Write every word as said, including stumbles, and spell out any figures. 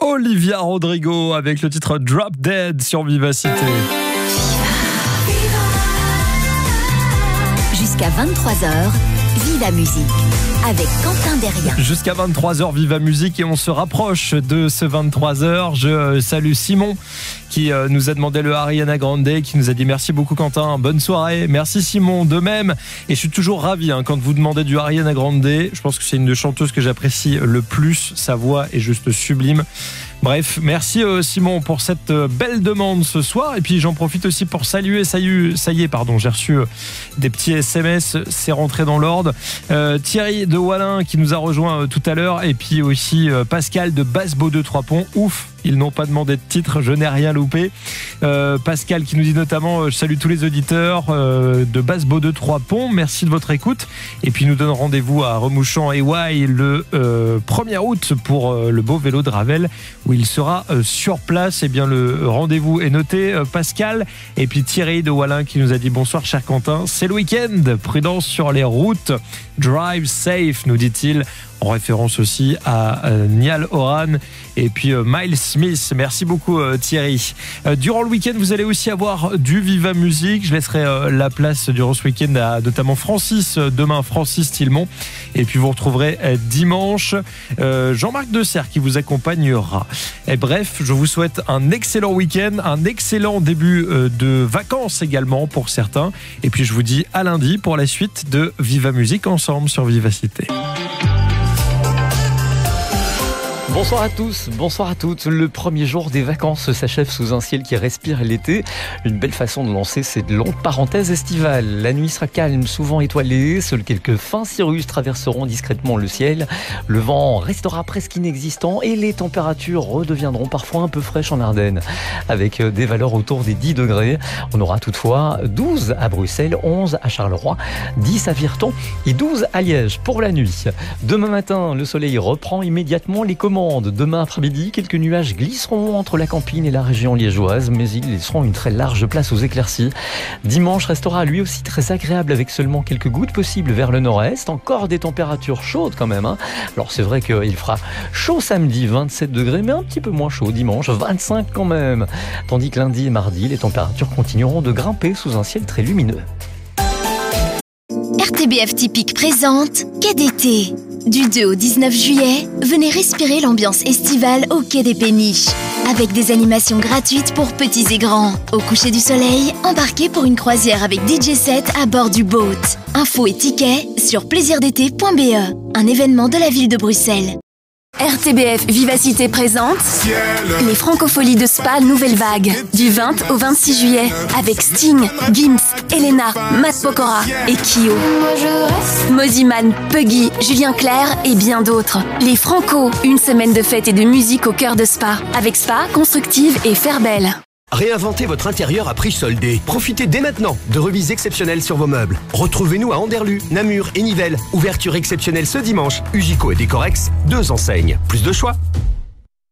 Olivia Rodrigo avec le titre Drop Dead sur Vivacité. Jusqu'à vingt-trois heures, Viva Musique avec Quentin Derrien. Jusqu'à vingt-trois heures, Viva Musique, et on se rapproche de ce vingt-trois heures. Je salue Simon qui nous a demandé le Ariana Grande, qui nous a dit merci beaucoup Quentin, bonne soirée. Merci Simon, de même. Et je suis toujours ravi hein, quand vous demandez du Ariana Grande. Je pense que c'est une des chanteuses que j'apprécie le plus. Sa voix est juste sublime. Bref, merci euh, Simon pour cette euh, belle demande ce soir. Et puis j'en profite aussi pour saluer, ça y est, ça y est pardon, j'ai reçu euh, des petits S M S, c'est rentré dans l'ordre. Euh, Thierry de Wallin qui nous a rejoint euh, tout à l'heure, et puis aussi euh, Pascal de Basse-Beau de Trois-Ponts. Ouf, ils n'ont pas demandé de titre, je n'ai rien loupé. Euh, Pascal qui nous dit notamment, euh, je salue tous les auditeurs euh, de Basse-Beau de Trois-Ponts, merci de votre écoute. Et puis nous donne rendez-vous à Remouchant et Wye le euh, premier août pour euh, le beau vélo de Ravel, où il sera euh, sur place. Et bien le rendez-vous est noté, euh, Pascal. Et puis Thierry de Wallin qui nous a dit bonsoir cher Quentin, c'est le week-end, prudence sur les routes, drive safe nous dit-il, en référence aussi à euh, Niall Horan et puis euh, Miles Smith. Merci beaucoup euh, Thierry. Euh, durant le week-end, vous allez aussi avoir du Viva Musique. Je laisserai euh, la place durant ce week-end à notamment Francis, euh, demain Francis Tillemont. Et puis vous retrouverez euh, dimanche euh, Jean-Marc Desserre qui vous accompagnera. Et bref, je vous souhaite un excellent week-end, un excellent début euh, de vacances également pour certains. Et puis je vous dis à lundi pour la suite de Viva Musique ensemble sur Vivacité. Bonsoir à tous, bonsoir à toutes. Le premier jour des vacances s'achève sous un ciel qui respire l'été. Une belle façon de lancer cette longue parenthèse estivale. La nuit sera calme, souvent étoilée. Seuls quelques fins cirrus traverseront discrètement le ciel. Le vent restera presque inexistant et les températures redeviendront parfois un peu fraîches en Ardennes, avec des valeurs autour des dix degrés. On aura toutefois douze à Bruxelles, onze à Charleroi, dix à Virton et douze à Liège pour la nuit. Demain matin, le soleil reprend immédiatement les commandes. Demain après-midi, quelques nuages glisseront entre la Campine et la région liégeoise, mais ils laisseront une très large place aux éclaircies. Dimanche restera lui aussi très agréable avec seulement quelques gouttes possibles vers le nord-est. Encore des températures chaudes quand même. Hein. Alors c'est vrai qu'il fera chaud samedi, vingt-sept degrés, mais un petit peu moins chaud dimanche, vingt-cinq quand même. Tandis que lundi et mardi, les températures continueront de grimper sous un ciel très lumineux. R T B F Typique présente Quai d'été. Du deux au dix-neuf juillet, venez respirer l'ambiance estivale au Quai des Péniches. Avec des animations gratuites pour petits et grands. Au coucher du soleil, embarquez pour une croisière avec D J set à bord du boat. Infos et tickets sur plaisir d'été point b e, un événement de la ville de Bruxelles. R T B F Vivacité présente les Francopholies de Spa Nouvelle Vague du vingt au vingt-six juillet avec Sting, Gims, Elena, Matt Pokora et Kyo. Moziman, Puggy, Julien Clerc et bien d'autres. Les Franco, une semaine de fête et de musique au cœur de Spa avec Spa, Constructive et Fairbelle. Réinventez votre intérieur à prix soldé. Profitez dès maintenant de remises exceptionnelles sur vos meubles. Retrouvez-nous à Anderlu, Namur et Nivelles. Ouverture exceptionnelle ce dimanche. Ugico et Décorex, deux enseignes. Plus de choix.